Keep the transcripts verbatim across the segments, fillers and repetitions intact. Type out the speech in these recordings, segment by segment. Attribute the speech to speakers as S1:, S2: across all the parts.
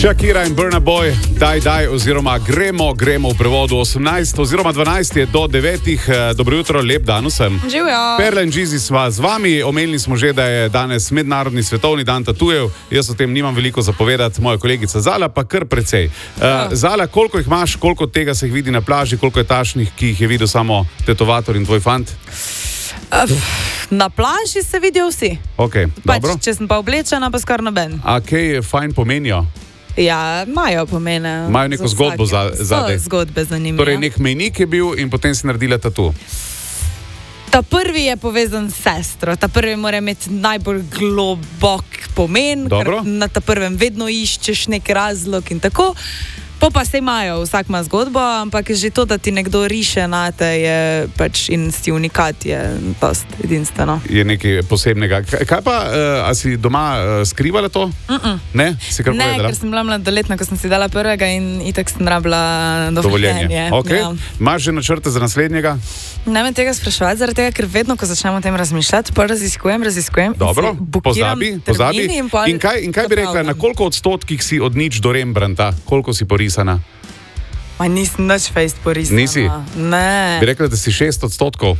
S1: Shakira in Burna Boy, daj, daj, oziroma gremo, gremo v prevodu osemnajst oziroma dvanajst je do devetih. Dobro jutro, lep dan vsem.
S2: Živijo.
S1: Perla in Gizi sva z vami. Omenili smo že, da je danes mednarodni svetovni dan tatujev. Jaz o tem nimam veliko zapovedati, moja kolegica Zala pa kar precej. Uh, Zala, koliko jih imaš, koliko tega se jih vidi na plaži, koliko je tašnih, ki jih je videl samo tetovator in tvoj fant?
S2: Uh, na plaži se vidijo vsi.
S1: Okay,
S2: pač, če sem pa oblečena, pa skar noben.
S1: A kaj fajn pomenijo?
S2: Ja, imajo pomene.
S1: Imajo neko zgodbo za, zadaj.
S2: Zgodbe zanimive.
S1: Torej, nek mejnik je bil in potem si naredila tatu.
S2: Ta prvi je povezan s sestro. Ta prvi mora imeti najbolj globok pomen,
S1: Dobro.
S2: ker na ta prvem vedno iščeš nek razlog in tako. Po pa se imajo, vsak ima zgodbo, ampak že to, da ti nekdo riše na te, je pač in si unikat, je dost edinstveno.
S1: Je nekaj posebnega. Kaj pa, uh, a si doma uh, skrivala to?
S2: Mm-mm.
S1: Ne? Si kar
S2: ne,
S1: povedala?
S2: Ker sem bila mladoletna, ko sem si dala prvega in itak sem rabila dovoljenje.
S1: Okay.
S2: Ja.
S1: Imaš že načrte za naslednjega?
S2: Ne me tega spraševati, zaradi tega, ker vedno, ko začnemo o tem razmišljati, pa raziskujem, raziskujem.
S1: Dobro, pozabi, pozabi.
S2: In, pol...
S1: in kaj, in kaj bi rekla, na koliko odstotkih si od nič do Rembrandta? Koliko si porisana?
S2: Ma nisem nič fejst porisana.
S1: Nisi?
S2: Ne.
S1: Bi rekla, da si šest odstotkov?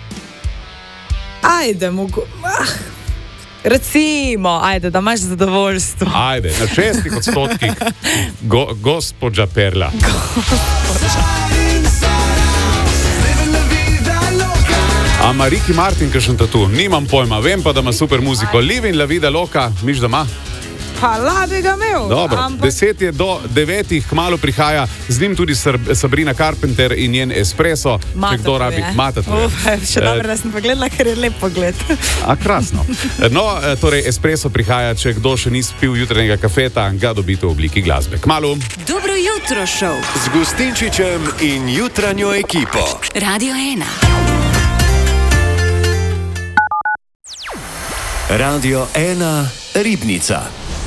S2: Ajde, mogo... Ah. Recimo, ajde, da imaš zadovoljstvo.
S1: Ajde, na šestih odstotkih. Go, gospodža Perla. Gospodža. A ima Ricky Martin kakšen tatu? Nimam pojma, vem pa, da ima super muziko. Livin la vida loca, miš da ima?
S2: Hvala bi ga imel.
S1: Dobro, ampak... deset je do devetih, kmalo prihaja z njim tudi Sabrina Carpenter in njen Espresso.
S2: Mata
S1: če kdo rabi, mata to je.
S2: Uf, še dobro, da sem pogledala, ker je lep pogled.
S1: A, krasno. No, torej Espresso prihaja, če kdo še ni spil jutranjega kafeta, ga dobite v obliki glasbe. Kmalu.
S3: Dobro jutro, šov.
S4: Z Gustinčičem in jutranjo ekipo.
S3: Radio ena.
S4: Radio ena Ribnica.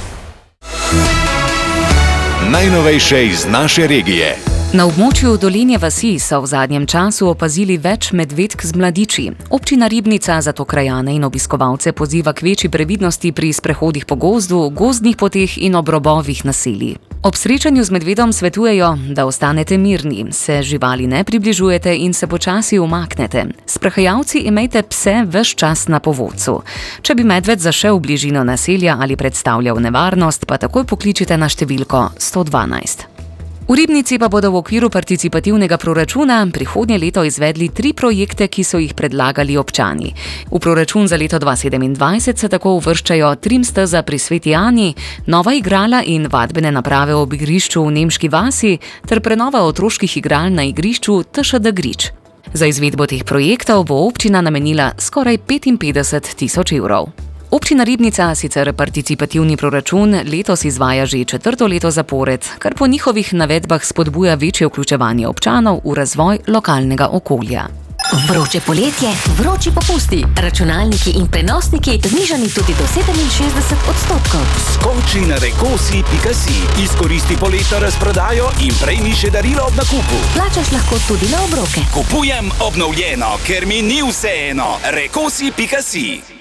S4: Najnovejše iz naše regije.
S5: Na območju Dolenje vasi so v zadnjem času opazili več medvedk z mladiči. Občina Ribnica zato krajane in obiskovalce poziva k večji previdnosti pri sprehodih po gozdu, gozdnih poteh in ob robovih naselij. Ob srečanju z medvedom svetujejo, da ostanete mirni, se živali ne približujete in se počasi umaknete. Sprehajalci imejte pse ves čas na povodcu. Če bi medved zašel v bližino naselja ali predstavljal nevarnost, pa takoj pokličite na številko sto dvanajst. V Ribnici pa bodo v okviru participativnega proračuna prihodnje leto izvedli tri projekte, ki so jih predlagali občani. V proračun za leto dva tisoč sedemindvajset se tako uvrščajo trim steza pri Sveti Ani, nova igrala in vadbene naprave ob igrišču v Nemški vasi ter prenova otroških igral na igrišču T Š D Grič. Za izvedbo teh projektov bo občina namenila skoraj petinpetdeset tisoč evrov. Občina Ribnica sicer participativni proračun letos izvaja že četrto leto zapored, kar po njihovih navedbah spodbuja večje vključevanje občanov v razvoj lokalnega okolja.
S6: Vroče poletje, vroči popusti, računalniki in prenosniki znižani tudi do sedeminšestdeset odstotkov.
S7: Skoči na rekosi pika si, izkoristi poletno razprodajo in prejmi še darilo ob nakupu.
S6: Plačaš lahko tudi na obroke.
S7: Kupujem obnovljeno, ker mi ni vseeno. rekosi pika si.